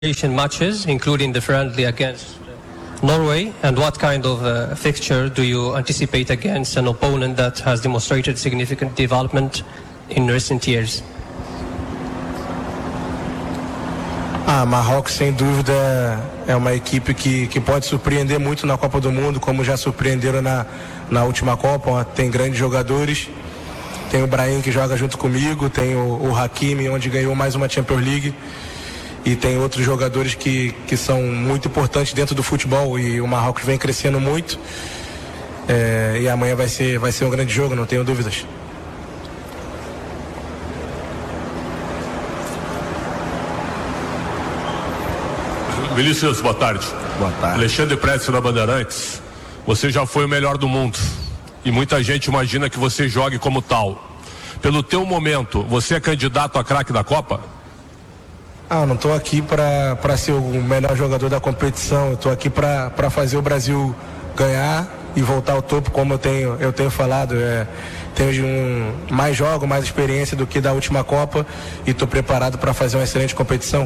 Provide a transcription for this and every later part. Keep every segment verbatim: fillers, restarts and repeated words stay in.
matches, including the friendly against Norway, and what kind of uh, fixture do you anticipate against an opponent that has demonstrated significant development in recent years? Ah, Marrocos, sem dúvida, é uma equipe que, que pode surpreender muito na Copa do Mundo, como já surpreenderam na, na última Copa. Tem grandes jogadores, tem o Brahim que joga junto comigo, tem o, o Hakimi, onde ganhou mais uma Champions League, e tem outros jogadores que, que são muito importantes dentro do futebol, e o Marrocos vem crescendo muito, é, e amanhã vai ser, vai ser um grande jogo, não tenho dúvidas. Vinícius, boa tarde. Boa tarde. Alexandre Prestes da Bandeirantes. Você já foi o melhor do mundo e muita gente imagina que você jogue como tal. Pelo teu momento, você é candidato a craque da Copa? Ah, não estou aqui para ser o melhor jogador da competição. Eu estou aqui para fazer o Brasil ganhar e voltar ao topo, como eu tenho, eu tenho falado. É, tenho um, mais jogo, mais experiência do que da última Copa, e estou preparado para fazer uma excelente competição.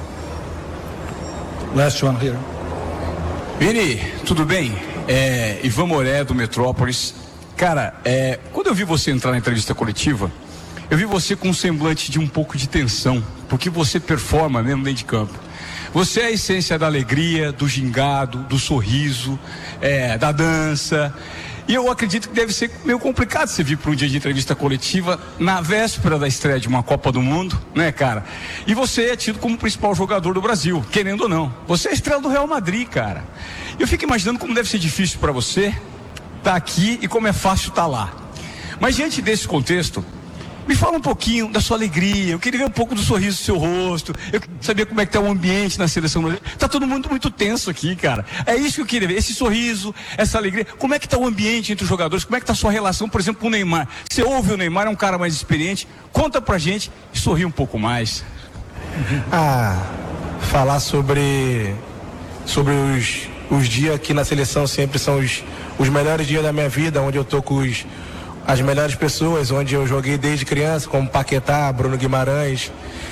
Last one here. Vini, tudo bem? É, Ivan Moré, do Metrópolis. Cara, é, quando eu vi você entrar na entrevista coletiva, eu vi você com um semblante de um pouco de tensão, porque você performa mesmo dentro de campo. Você é a essência da alegria, do gingado, do sorriso, é, da dança. E eu acredito que deve ser meio complicado você vir para um dia de entrevista coletiva na véspera da estreia de uma Copa do Mundo, né, cara? E você é tido como o principal jogador do Brasil, querendo ou não. Você é a estrela do Real Madrid, cara. Eu fico imaginando como deve ser difícil para você estar aqui e como é fácil estar lá. Mas diante desse contexto, me fala um pouquinho da sua alegria. Eu queria ver um pouco do sorriso do seu rosto. Eu queria saber como é que tá o ambiente na seleção brasileira. Tá todo mundo muito tenso aqui, cara. É isso que eu queria ver, esse sorriso, essa alegria. Como é que tá o ambiente entre os jogadores? Como é que tá a sua relação, por exemplo, com o Neymar? Você ouve o Neymar, é um cara mais experiente. Conta pra gente e sorri um pouco mais. Ah, falar sobre sobre os, os dias aqui na seleção sempre são os, os melhores dias da minha vida, onde eu tô com os as melhores pessoas, onde eu joguei desde criança, como Paquetá, Bruno Guimarães,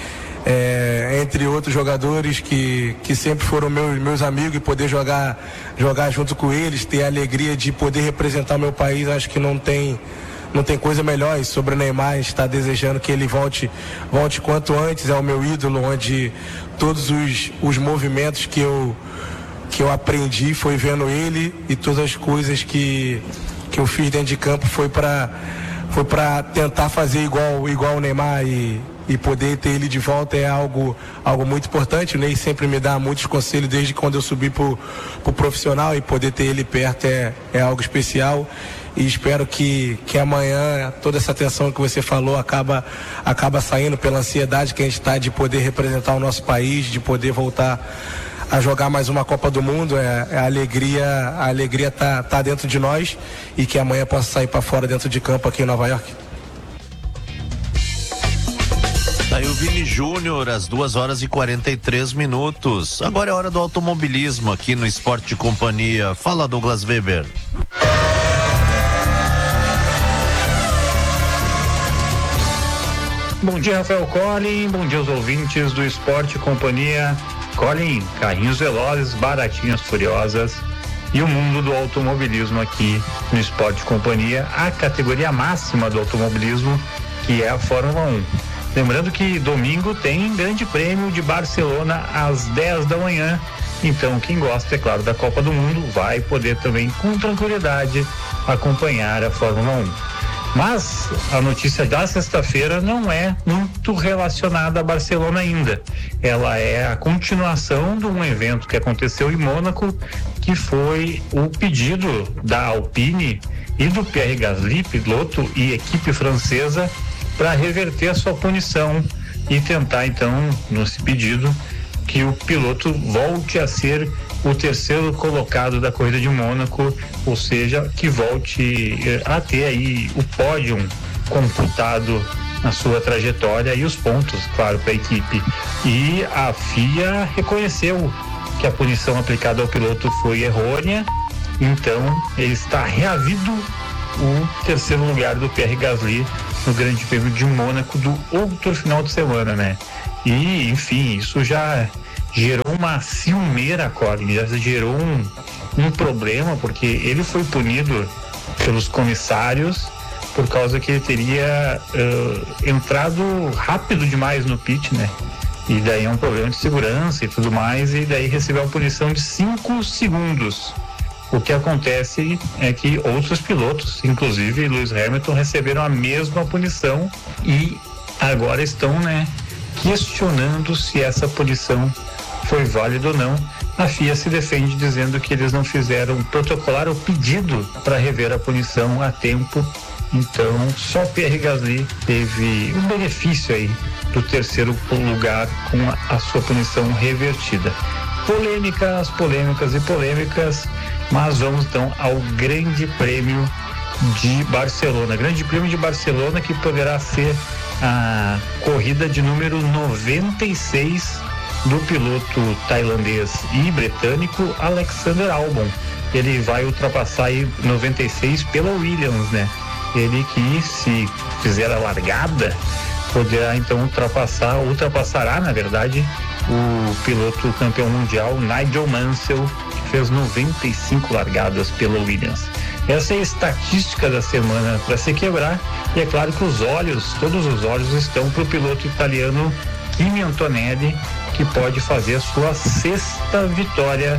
é, entre outros jogadores que, que sempre foram meus, meus amigos, e poder jogar, jogar junto com eles, ter a alegria de poder representar o meu país, acho que não tem, não tem coisa melhor. E sobre o Neymar, está desejando que ele volte, volte quanto antes, é o meu ídolo, onde todos os, os movimentos que eu, que eu aprendi foi vendo ele, e todas as coisas que que eu fiz dentro de campo foi para foi para tentar fazer igual igual o Neymar, e, e poder ter ele de volta é algo algo muito importante. O Ney sempre me dá muitos conselhos desde quando eu subi pro, pro profissional, e poder ter ele perto é, é algo especial. E espero que, que amanhã toda essa tensão que você falou acaba, acaba saindo pela ansiedade que a gente está de poder representar o nosso país, de poder voltar a jogar mais uma Copa do Mundo. É, é a alegria, a alegria tá, tá dentro de nós, e que amanhã possa sair para fora dentro de campo aqui em Nova York. Aí o Vini Júnior, às duas horas e quarenta e três minutos. Agora é hora do automobilismo aqui no Esporte Companhia. Fala, Douglas Weber. Bom dia, Rafael Collin. Bom dia aos ouvintes do Esporte Companhia. Collin, carrinhos velozes, baratinhas furiosas e o mundo do automobilismo aqui no Esporte Companhia, a categoria máxima do automobilismo, que é a Fórmula um. Lembrando que domingo tem Grande Prêmio de Barcelona às dez da manhã, então quem gosta, é claro, da Copa do Mundo vai poder também com tranquilidade acompanhar a Fórmula um. Mas a notícia da sexta-feira não é muito relacionada a Barcelona ainda. Ela é a continuação de um evento que aconteceu em Mônaco, que foi o pedido da Alpine e do Pierre Gasly, piloto e equipe francesa, para reverter a sua punição e tentar, então, nesse pedido, que o piloto volte a ser o terceiro colocado da corrida de Mônaco, ou seja, que volte a ter aí o pódio computado na sua trajetória e os pontos, claro, para a equipe. E a F I A reconheceu que a punição aplicada ao piloto foi errônea, então ele está reavido o terceiro lugar do Pierre Gasly no Grande Prêmio de Mônaco do outro final de semana, né? E, enfim, isso já gerou uma ciumeira, Colin, já gerou um, um problema, porque ele foi punido pelos comissários por causa que ele teria uh, entrado rápido demais no pit, né? E daí é um problema de segurança e tudo mais, e daí recebeu a punição de cinco segundos. O que acontece é que outros pilotos, inclusive Lewis Hamilton, receberam a mesma punição e agora estão, né, questionando se essa punição foi válida ou não. A F I A se defende dizendo que eles não fizeram protocolar o pedido para rever a punição a tempo. Então, só Pierre Gasly teve um benefício aí do terceiro lugar com a, a sua punição revertida. Polêmicas, polêmicas e polêmicas, mas vamos então ao Grande Prêmio de Barcelona. Grande Prêmio de Barcelona que poderá ser a corrida de número noventa e seis do piloto tailandês e britânico Alexander Albon. Ele vai ultrapassar aí noventa e seis pela Williams, né? Ele que, se fizer a largada, poderá então ultrapassar, ultrapassará na verdade o piloto campeão mundial Nigel Mansell, que fez noventa e cinco largadas pela Williams. Essa é a estatística da semana para se quebrar, e é claro que os olhos, todos os olhos estão para o piloto italiano Kimi Antonelli, que pode fazer a sua sexta vitória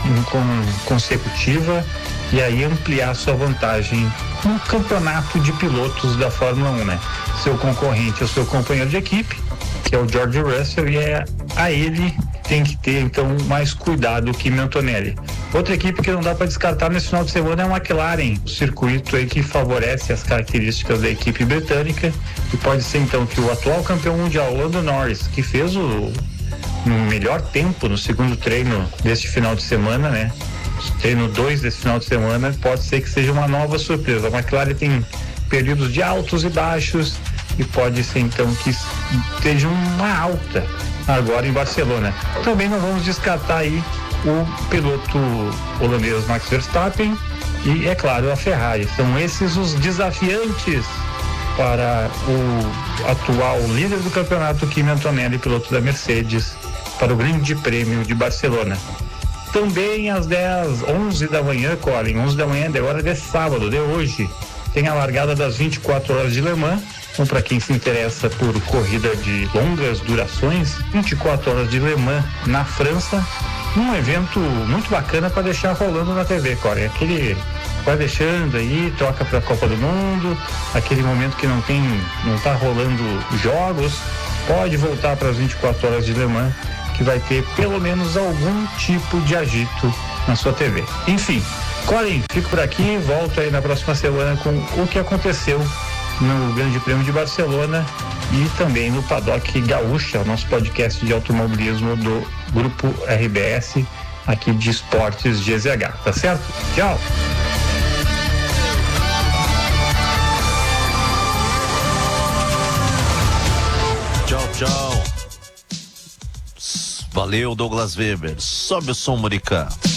consecutiva e aí ampliar sua vantagem no campeonato de pilotos da Fórmula um, né? Seu concorrente é o seu companheiro de equipe, que é o George Russell, e é a ele tem que ter então mais cuidado que Kimi Antonelli. Outra equipe que não dá para descartar nesse final de semana é a McLaren, o circuito aí que favorece as características da equipe britânica, e pode ser então que o atual campeão mundial Lando Norris, que fez o no melhor tempo no segundo treino deste final de semana, né? Treino dois desse final de semana, pode ser que seja uma nova surpresa. A McLaren tem períodos de altos e baixos e pode ser então que esteja uma alta agora em Barcelona. Também não vamos descartar aí o piloto holandês Max Verstappen e, é claro, a Ferrari. São esses os desafiantes para o atual líder do campeonato, Kimi Antonelli, piloto da Mercedes, para o Grande Prêmio de Barcelona. Também às dez, onze da manhã, Colin, onze da manhã, de hora de sábado, de hoje, tem a largada das vinte e quatro horas de Le Mans. Então, para quem se interessa por corrida de longas durações, vinte e quatro horas de Le Mans na França, um evento muito bacana para deixar rolando na T V, Colin. Aquele vai deixando aí, troca para a Copa do Mundo, aquele momento que não tem, não tá rolando jogos, pode voltar para as vinte e quatro horas de Le Mans, que vai ter pelo menos algum tipo de agito na sua T V. Enfim, Colin, fico por aqui, volto aí na próxima semana com o que aconteceu no Grande Prêmio de Barcelona e também no Paddock Gaúcha, nosso podcast de automobilismo do Grupo R B S, aqui de Esportes G Z H, tá certo? Tchau! Tchau, tchau. Valeu, Douglas Weber. Sobe o som, Murica.